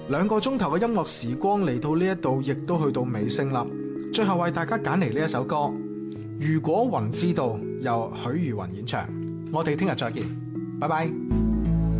2個鐘頭嘅音樂時光嚟到呢一度，亦都去到尾聲啦。最後為大家揀嚟呢一首歌《如果雲知道》，由許茹芸演唱。我哋聽日再見，拜拜。